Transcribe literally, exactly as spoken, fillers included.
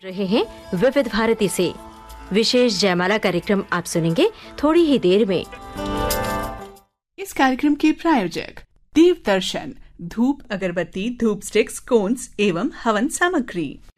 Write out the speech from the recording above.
रहे हैं विविध भारती से विशेष जयमाला कार्यक्रम आप सुनेंगे थोड़ी ही देर में। इस कार्यक्रम के प्रायोजक देव दर्शन, धूप अगरबत्ती, धूप स्टिक्स, कोन्स एवं हवन सामग्री।